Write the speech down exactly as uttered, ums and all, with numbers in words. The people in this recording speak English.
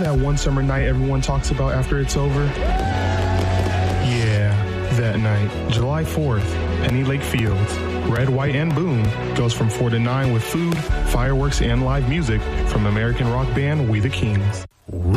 that one summer night everyone talks about after it's over? Yeah, that night, July fourth, Penny Lake Fields. Red, White, and Boom goes from four to nine with food, fireworks, and live music from American rock band We the Kings.